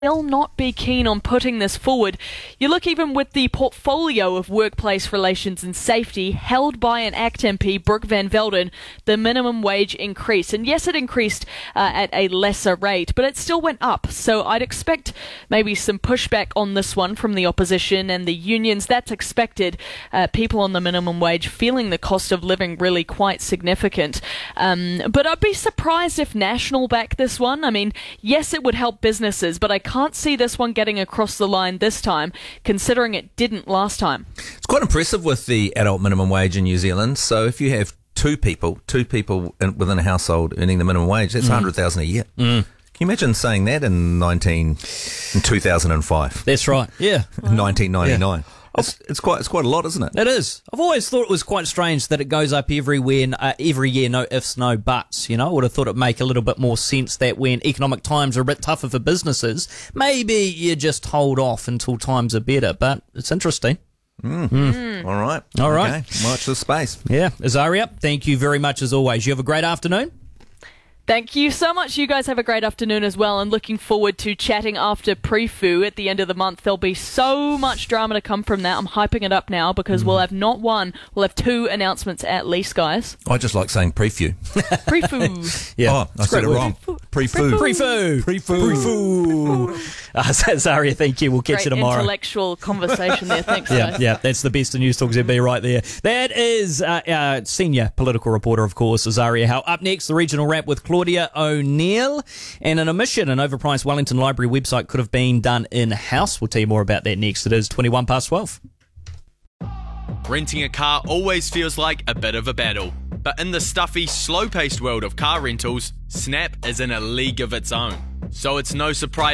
will not be keen on putting this forward. You look even with the portfolio of workplace relations and safety held by an ACT MP, Brooke Van Velden, the minimum wage increased. And yes, it increased at a lesser rate, but it still went up. So I'd expect maybe some pushback on this one from the opposition and the unions. That's expected. People on the minimum wage feeling the cost of living really quite significant. But I'd be surprised if National back this one. I mean, yes, it would help businesses, but I can't see this one getting across the line this time, considering it didn't last time. It's quite impressive with the adult minimum wage in New Zealand. So if you have two people within a household earning the minimum wage, that's $100,000 a year. Can you imagine saying that in 2005? That's right. Yeah. 1999. Yeah. It's quite a lot, isn't it? It is. I've always thought it was quite strange that it goes up every year, no ifs, no buts. You know, I would have thought it'd make a little bit more sense that when economic times are a bit tougher for businesses, maybe you just hold off until times are better. But it's interesting. All right. Okay. Watch the space. Yeah. Azaria, thank you very much as always. You have a great afternoon. Thank you so much. You guys have a great afternoon as well, and looking forward to chatting after Pre-Fu at the end of the month. There'll be so much drama to come from that. I'm hyping it up now because we'll have not one, we'll have two announcements at least, guys. I just like saying Pre-Fu. Pre-Fu. Yeah. Oh, I said it wrong. Pre-Fu. Zaria, thank you. We'll catch you tomorrow. Intellectual conversation there. Thanks, guys. Yeah, that's the best of News Talk ZB right there. That is senior political reporter, of course, Azaria Howe. Up next, the regional wrap with Claudia O'Neill. And an omission, an overpriced Wellington Library website could have been done in-house. We'll tell you more about that next. It is 12. Renting a car always feels like a bit of a battle. But in the stuffy, slow-paced world of car rentals, Snap is in a league of its own. So it's no surprise